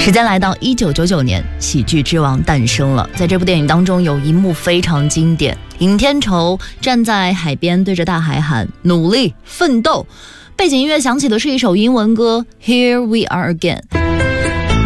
时间来到1999年，喜剧之王诞生了。在这部电影当中，有一幕非常经典，尹天仇站在海边对着大海喊努力奋斗，背景音乐响起的是一首英文歌 Here We Are Again。